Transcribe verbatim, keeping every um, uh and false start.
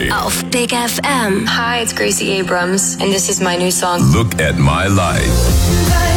Party auf Big F M. Hi, it's Gracie Abrams, and this is my new song. Look at My Life.